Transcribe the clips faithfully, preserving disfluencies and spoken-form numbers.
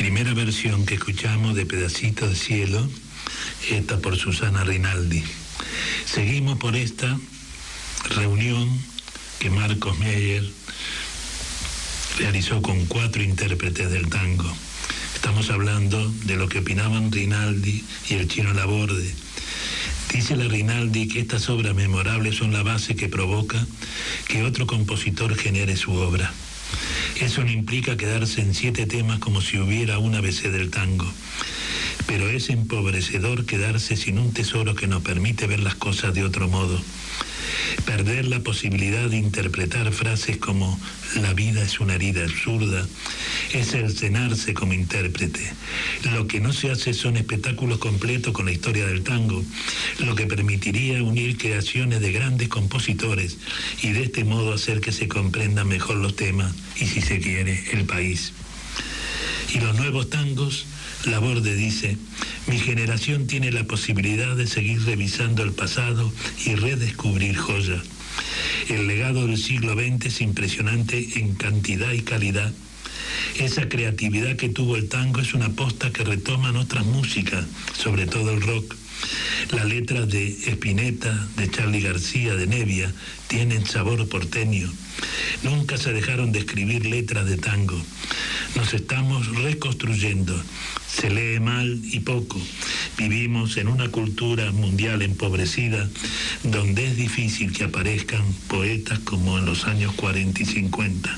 Primera versión que escuchamos de Pedacito de Cielo, esta por Susana Rinaldi. Seguimos por esta reunión que Marcos Meyer realizó con cuatro intérpretes del tango. Estamos hablando de lo que opinaban Rinaldi y el Chino Laborde. Dice la Rinaldi que estas obras memorables son la base que provoca que otro compositor genere su obra. Eso no implica quedarse en siete temas como si hubiera un A B C del tango, pero es empobrecedor quedarse sin un tesoro que nos permite ver las cosas de otro modo. Perder la posibilidad de interpretar frases como la vida es una herida absurda es cercenarse como intérprete. Lo que no se hace son espectáculos completos con la historia del tango, lo que permitiría unir creaciones de grandes compositores y de este modo hacer que se comprendan mejor los temas y, si se quiere, el país. Y los nuevos tangos, Laborde dice: mi generación tiene la posibilidad de seguir revisando el pasado y redescubrir joyas. El legado del siglo veinte es impresionante en cantidad y calidad. Esa creatividad que tuvo el tango es una posta que retoman otras músicas, sobre todo el rock. Las letras de Spinetta, de Charly García, de Nevia, tienen sabor porteño. Nunca se dejaron de escribir letras de tango. Nos estamos reconstruyendo. Se lee mal y poco. Vivimos en una cultura mundial empobrecida, donde es difícil que aparezcan poetas como en los años cuarenta y cincuenta.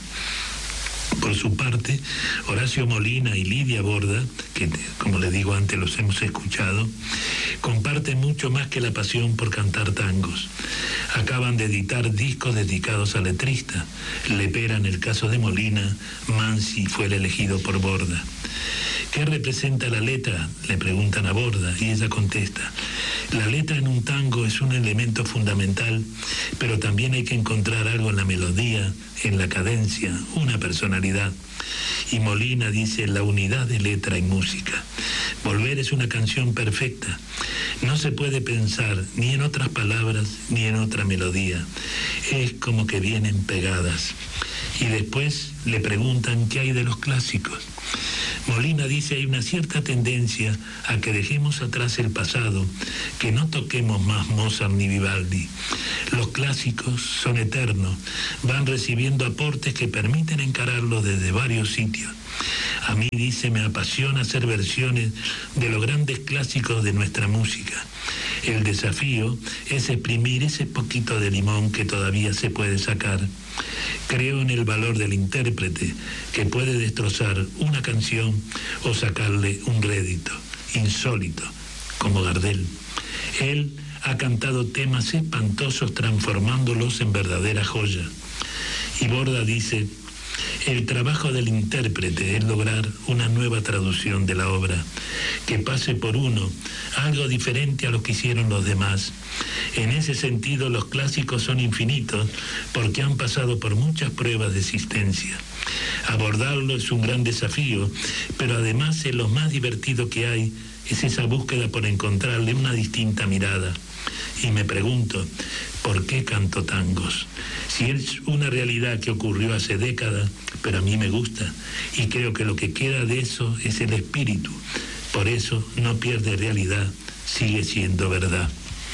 Por su parte, Horacio Molina y Lidia Borda, que como les digo antes los hemos escuchado, comparten mucho más que la pasión por cantar tangos. Acaban de editar discos dedicados a letristas. Lepera en el caso de Molina, Mansi fue el elegido por Borda. ¿Qué representa la letra?, le preguntan a Borda, y ella contesta: la letra en un tango es un elemento fundamental, pero también hay que encontrar algo en la melodía, en la cadencia, una personalidad. Y Molina dice: la unidad de letra y música. Volver es una canción perfecta. No se puede pensar ni en otras palabras ni en otra melodía. Es como que vienen pegadas. Y después le preguntan qué hay de los clásicos. Molina dice: hay una cierta tendencia a que dejemos atrás el pasado, que no toquemos más Mozart ni Vivaldi. Los clásicos son eternos, van recibiendo aportes que permiten encararlos desde varios sitios. A mí, dice, me apasiona hacer versiones de los grandes clásicos de nuestra música. El desafío es exprimir ese poquito de limón que todavía se puede sacar. Creo en el valor del intérprete, que puede destrozar una canción o sacarle un rédito insólito, como Gardel. Él ha cantado temas espantosos transformándolos en verdaderas joyas. Y Borda dice: el trabajo del intérprete es lograr una nueva traducción de la obra, que pase por uno, algo diferente a lo que hicieron los demás. En ese sentido, los clásicos son infinitos porque han pasado por muchas pruebas de existencia. Abordarlo es un gran desafío, pero además es lo más divertido que hay, es esa búsqueda por encontrarle una distinta mirada. Y me pregunto, ¿por qué canto tangos? Si es una realidad que ocurrió hace décadas, pero a mí me gusta, y creo que lo que queda de eso es el espíritu. Por eso no pierde realidad, sigue siendo verdad.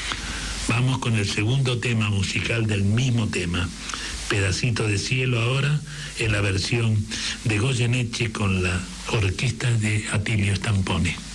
Vamos con el segundo tema musical del mismo tema, Pedacito de Cielo, ahora en la versión de Goyeneche con la orquesta de Atilio Stampone.